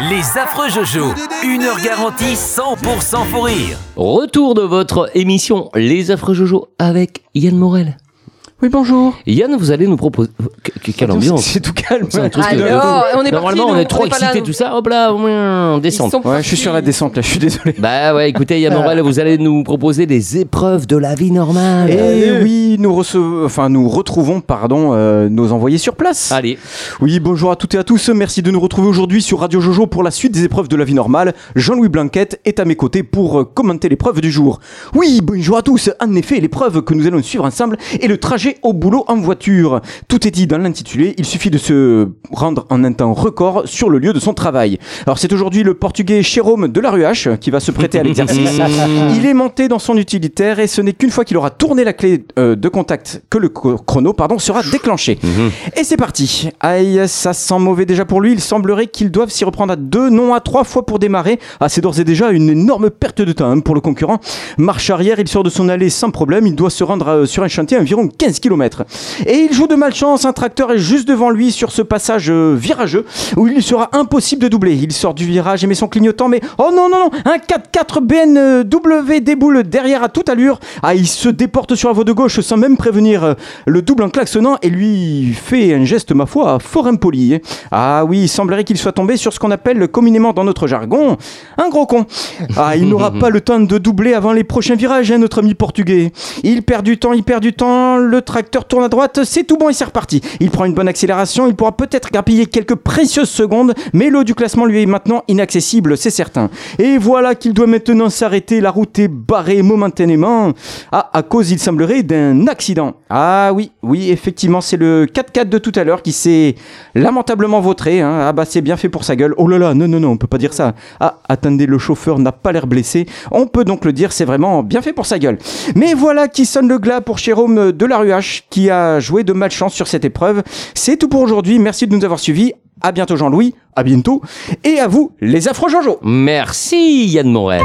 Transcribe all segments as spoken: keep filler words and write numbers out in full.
Les affreux Jojo, une heure garantie cent pour cent fou rire. Retour de votre émission Les affreux Jojo avec Yann Morel. Oui, bonjour. Yann, vous allez nous proposer... Quelle ambiance. C'est tout calme. C'est un truc Ah, de- non, on est Normalement, parti, on est nous, trop on est pas excités, là. tout ça. Hop là, on descend. Ils sont Ouais, je suis sur la descente là, je suis désolé. Bah ouais, écoutez, Yann Morel, vous allez nous proposer des épreuves de la vie normale. Et oui, nous, recevons, enfin, nous retrouvons pardon, euh, nos envoyés sur place. Allez. Oui, bonjour à toutes et à tous. Merci de nous retrouver aujourd'hui sur Radio Jojo pour la suite des épreuves de la vie normale. Jean-Louis Blanquette est à mes côtés pour euh, commenter l'épreuve du jour. Oui, bonjour à tous. En effet, l'épreuve que nous allons suivre ensemble est le trajet au boulot en voiture. Tout est dit dans l'intitulé. Il suffit de se rendre en un temps record sur le lieu de son travail. Alors, c'est aujourd'hui le portugais Jérôme de la Ruache qui va se prêter à l'exercice. Il est monté dans son utilitaire et ce n'est qu'une fois qu'il aura tourné la clé euh, de contact que le co- chrono pardon, sera déclenché. Et c'est parti. Aïe, ça sent mauvais déjà pour lui. Il semblerait qu'il doive s'y reprendre à deux, non à trois fois pour démarrer. Ah, c'est d'ores et déjà une énorme perte de temps hein, pour le concurrent. Marche arrière, il sort de son allée sans problème. Il doit se rendre euh, sur un chantier à environ quinze kilomètres. Et il joue de malchance. Un tracteur est juste devant lui sur ce passage euh, virageux où il lui sera impossible de doubler. Il sort du virage et met son clignotant, mais oh non, non, non, un quatre-quatre B M W déboule derrière à toute allure. Ah, il se déporte sur la voie de gauche sans même prévenir euh, le double en klaxonnant et lui fait un geste, ma foi, fort impoli. Ah oui, il semblerait qu'il soit tombé sur ce qu'on appelle communément dans notre jargon un gros con. Ah, il n'aura pas le temps de doubler avant les prochains virages, hein, notre ami portugais. Il perd du temps, il perd du temps, le tracteur tourne à droite, c'est tout bon et c'est reparti. Il prend une bonne accélération, il pourra peut-être grappiller quelques précieuses secondes, mais le haut du classement lui est maintenant inaccessible, c'est certain. Et voilà qu'il doit maintenant s'arrêter, la route est barrée momentanément. Ah, à cause, il semblerait, d'un accident. Ah oui, oui, effectivement, c'est le quatre-quatre de tout à l'heure qui s'est lamentablement vautré. Hein. Ah bah c'est bien fait pour sa gueule. Oh là là, non, non, non, on peut pas dire ça. Ah, attendez, le chauffeur n'a pas l'air blessé. On peut donc le dire, c'est vraiment bien fait pour sa gueule. Mais voilà qui sonne le glas pour Jérôme de la Ruache, qui a joué de malchance sur cette épreuve. C'est tout pour aujourd'hui. Merci de nous avoir suivis. À bientôt Jean-Louis, à bientôt. Et à vous, les affreux Jojo. Merci Yann Morel.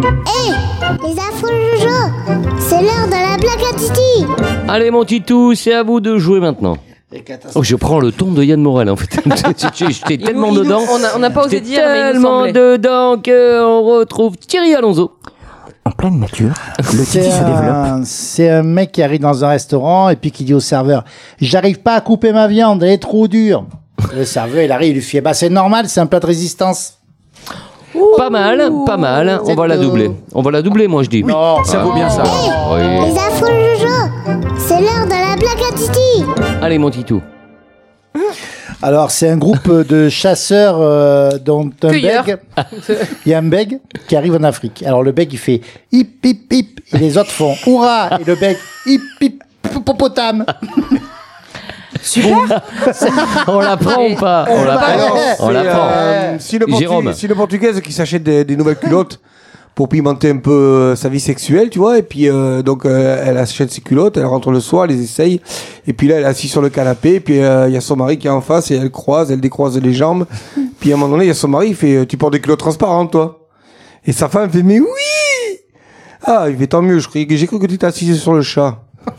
Les affreux Jojo, c'est l'heure de la blague à Titi. Allez mon titou, c'est à vous de jouer maintenant. Oh, je prends le ton de Yann Morel en fait. J'étais Il tellement nous- il nous- dedans. on a- on n'a pas osé J'étais dire, mais il nous tellement semblait. dedans qu'on retrouve Thierry Alonso. En pleine nature, le C'est Titi se développe. un, c'est un mec qui arrive dans un restaurant et puis qui dit au serveur « J'arrive pas à couper ma viande, elle est trop dure. » Le serveur, il arrive, il lui fait « Bah c'est normal, c'est un plat de résistance. Pas mal, pas mal. On C'est va la tout. doubler. On va la doubler, moi je dis. » Non, Ça vaut bien ça. Oui. Les affreux Jojo, c'est l'heure de la blague à Titi. Allez mon titou. Alors c'est un groupe de chasseurs euh, dont un Cueilleurs. bègue, il y a un bègue qui arrive en Afrique. Alors le bègue il fait « Hip hip hip » et les autres font « Hurrah » et le bègue « Hip hip hippopotame ». On la prend ou pas On la prend. On la C'est, prend. euh, si, le Jérôme. Portugais, si le Portugaise qui s'achète des, des nouvelles culottes pour pimenter un peu euh, sa vie sexuelle, tu vois, et puis euh, donc euh, elle achète ses culottes, elle rentre le soir, elle les essaye, et puis là elle est assise sur le canapé, et puis il euh, y a son mari qui est en face, et elle croise, elle décroise les jambes, puis à un moment donné il y a son mari, il fait « Tu portes des culottes transparentes, toi ?» Et sa femme fait « Mais oui !» Ah, il fait « Tant mieux, je croyais que- j'ai cru que tu étais assise sur le chat. »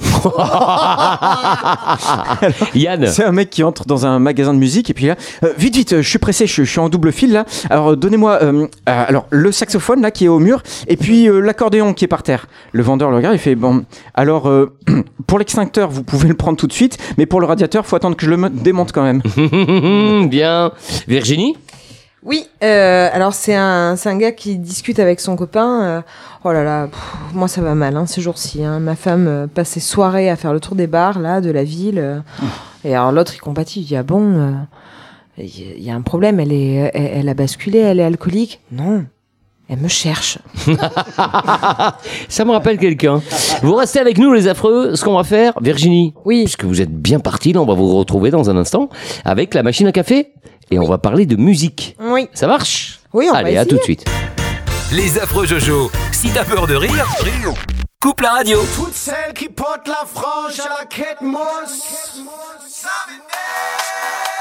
Yann. C'est un mec qui entre dans un magasin de musique et puis là, euh, vite vite, je suis pressé, je, je suis en double fil là. Alors euh, donnez-moi, euh, euh, alors le saxophone là qui est au mur et puis euh, l'accordéon qui est par terre. Le vendeur le regarde, il fait bon. Alors euh, pour l'extincteur, vous pouvez le prendre tout de suite, mais pour le radiateur, faut attendre que je le me- démonte quand même. Bien. Virginie. Oui, euh, alors c'est un, c'est un gars qui discute avec son copain. euh, oh là là, pff, moi ça va mal hein, ces jours-ci. Hein. Ma femme euh, passe ses soirées à faire le tour des bars là, de la ville. euh, et alors l'autre il compatit, il dit ah bon, euh, il y, y a un problème, elle est, elle, elle a basculé, elle est alcoolique. Non, elle me cherche. Ça me rappelle quelqu'un. Vous restez avec nous les affreux. Ce qu'on va faire, Virginie. Oui. Puisque vous êtes bien partis, là on va vous retrouver dans un instant avec la machine à café et on va parler de musique. Oui. Ça marche? Oui, on va Allez, à essayer. tout de suite. Les affreux Jojo, si t'as peur de rire, rire. Coupe la radio. Toutes celles qui portent la frange à la quête mousse.